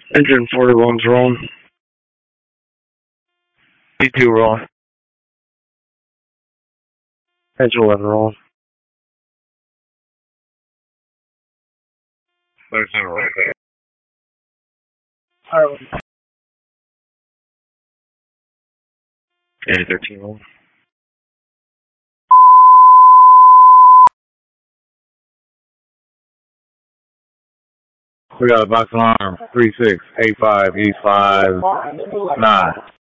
Engine 41's wrong. P2 wrong. Engine 11 wrong. 13 wrong. Yeah, 13 wrong. We got a box alarm 3685 East 59.